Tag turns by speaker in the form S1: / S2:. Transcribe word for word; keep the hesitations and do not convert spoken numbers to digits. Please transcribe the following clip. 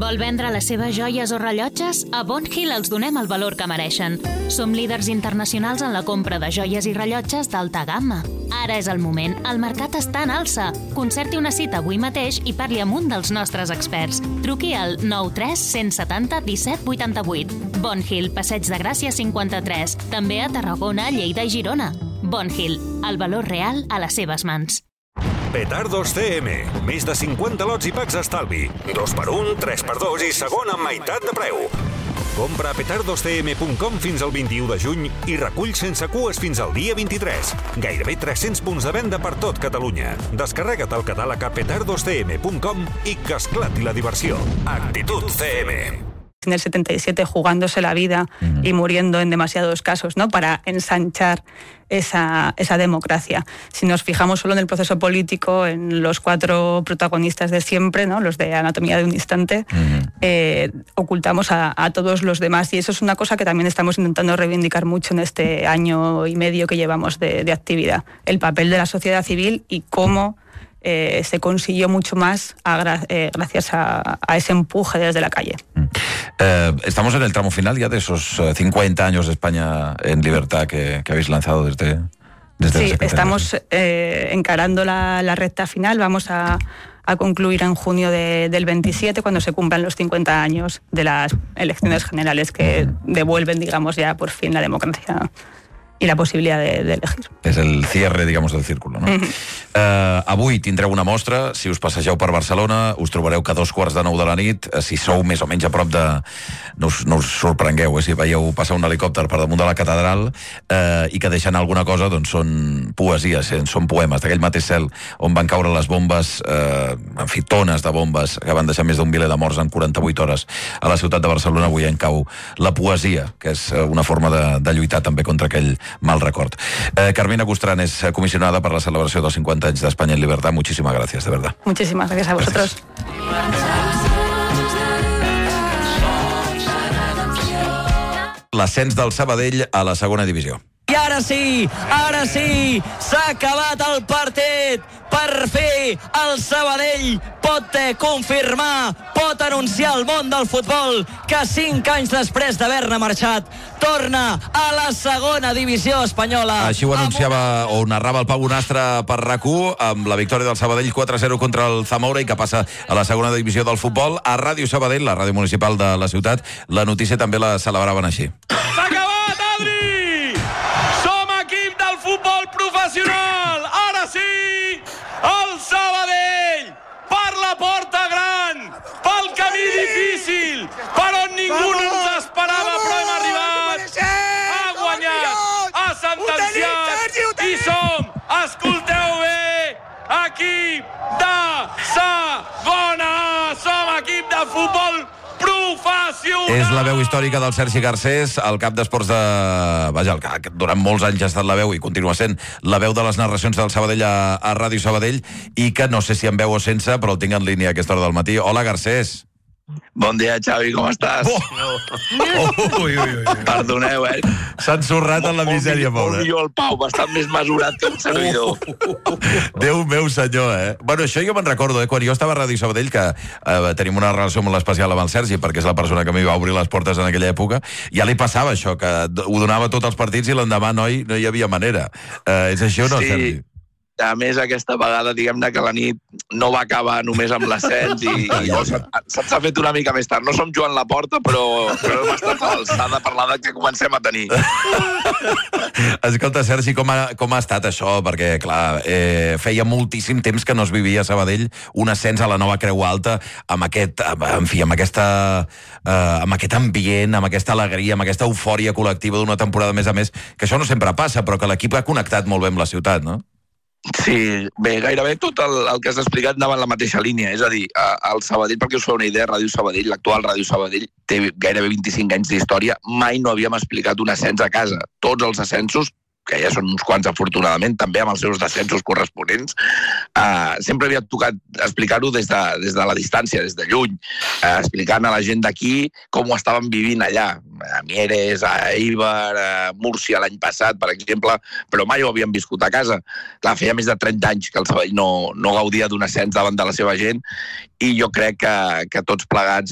S1: Vol vendre les seves joies o rellotges? A Bon Hill els donem el valor que mereixen. Som líders internacionals en la compra de joies i rellotges d'alta gamma. Ara és el moment, el mercat està en alça. Concerti una cita avui mateix i parli amb un dels nostres experts. Truqui al nou tres cent setanta disset vuitanta-vuit. Bon Hill, Passeig de Gràcia cinquanta-tres. També a Tarragona, Lleida i Girona. Bon Hill, el valor real a les seves mans.
S2: Petardos C M. Més de cinquanta lots i packs d'estalvi. dos per un, tres per dos i segon amb meitat de preu. Compra a petardos c m punt com fins al vint-i-u de juny i recull sense cues fins al dia vint-i-tres. Gairebé tres-cents punts de venda per tot Catalunya. Descarrega't el catàleg a petardos c m punt com i que esclati la diversió. Actitud C M.
S3: En el setenta y siete jugándose la vida uh-huh. y muriendo en demasiados casos, ¿no? Para ensanchar esa, esa democracia. Si nos fijamos solo en el proceso político, en los cuatro protagonistas de siempre, ¿no? Los de Anatomía de un instante, uh-huh. eh, ocultamos a, a todos los demás. Y eso es una cosa que también estamos intentando reivindicar mucho en este año y medio que llevamos de, de actividad. El papel de la sociedad civil y cómo Eh, se consiguió mucho más a gra- eh, gracias a, a ese empuje desde la calle.
S4: Eh, estamos en el tramo final ya de esos cincuenta años de España en libertad que, que habéis lanzado desde... desde
S3: sí, estamos eh, encarando la, la recta final. Vamos a, a concluir en junio de, del veintisiete, cuando se cumplan los cincuenta años de las elecciones generales que devuelven, digamos, ya por fin la democracia i la possibilitat de, de elegir.
S4: És el cierre, digamos, del círculo, no? Mm-hmm. Uh, avui tindreu una mostra, si us passegeu per Barcelona, us trobareu que a dos quarts de nou de la nit, si sou més o menys a prop de... No us, no us sorprengueu, eh, si veieu passar un helicòpter per damunt de la catedral uh, i que deixen alguna cosa, doncs són poesies, eh, són poemes d'aquell mateix cel on van caure les bombes, uh, en fi, tones de bombes que van deixar més d'un miler de morts en quaranta-vuit hores a la ciutat de Barcelona. Avui en cau la poesia, que és una forma de, de lluitar també contra aquell mal record. Eh, Carmina Gustran es comisionada para la celebración de los cincuenta años de España en libertad. Muchísimas gracias, de verdad.
S3: Muchísimas gracias a vosotros.
S4: L'ascens del Sabadell a la segona divisió.
S5: I ara sí, ara sí, s'ha acabat el partit. Per fi, el Sabadell pot confirmar, pot anunciar al món del futbol que cinc anys després d'haver-ne marxat, torna a la segona divisió espanyola.
S4: Així ho anunciava o narrava el Pau Bonastre per RAC u amb la victòria del Sabadell quatre a zero contra el Zamora i que passa a la segona divisió del futbol. A Ràdio Sabadell, la ràdio municipal de la ciutat, la notícia també la celebraven així.
S6: S'ha acabat, Adri! Som equip del futbol professional! Ara sí! El Sabadell, per la porta gran, pel camí difícil, per on ningú no ens esperava, però hem arribat, ha guanyat, ha sentenciat, i som, escolteu bé, equip de segona, som equip de futbol professional.
S4: És la veu històrica del Sergi Garcés, el cap d'esports de... Vaja, el que durant molts anys ha estat la veu i continua sent la veu de les narracions del Sabadell a, a Ràdio Sabadell i que no sé si en veu o sense, però el tinc en línia a aquesta hora del matí. Hola, Garcés.
S7: Bon dia, Xavi, com estàs?
S4: Oh. Oh, ui, ui, ui.
S7: Perdoneu, eh?
S4: S'ha ensorrat en la misèria, pobre.
S7: Molt millor el Pau, bastant més mesurat que un servidor.
S4: Oh. Déu meu senyor, eh? Bueno, això jo me'n recordo, eh? Quan jo estava a Ràdio Sabadell, que eh, tenim una relació molt especial amb el Sergi, perquè és la persona que m'hi va obrir les portes en aquella època, ja li passava això, que ho donava tots els partits i l'endemà, noi, no hi havia manera. Eh, és això o no,
S7: sí.
S4: Sergi?
S7: A més, aquesta vegada, diguem-ne que la nit no va acabar només amb l'ascens i, i llavors se'ns ha fet una mica més tard. No som Joan Laporta, però, però hem estat a l'alçada per l'edat que comencem a tenir.
S4: Escolta, Sergi, com ha, com ha estat això? Perquè, clar, eh, feia moltíssim temps que no es vivia a Sabadell un ascens a la nova Creu Alta amb aquest, en fi, amb aquesta eh, amb aquest ambient, amb aquesta alegria, amb aquesta eufòria col·lectiva d'una temporada més a més, que això no sempre passa, però que l'equip ha connectat molt bé amb la ciutat, no?
S7: Sí, bé, gairebé tot el, el que has explicat anava en la mateixa línia, és a dir, el Sabadell, perquè us feu una idea, Ràdio Sabadell, l'actual Ràdio Sabadell, té gairebé vint-i-cinc anys d'història, mai no havíem explicat un ascens a casa. Tots els ascensos, que ja són uns quants afortunadament, també amb els seus descensos corresponents, eh, sempre havia tocat explicar-ho des, de, des de la distància, des de lluny, eh, explicant a la gent d'aquí com ho estaven vivint allà, a Mieres, a Eibar, a Múrcia l'any passat, per exemple, però mai ho havien viscut a casa. Clar, feia més de trenta anys que el Sabadell no, no gaudia d'un ascens davant de la seva gent i jo crec que, que tots plegats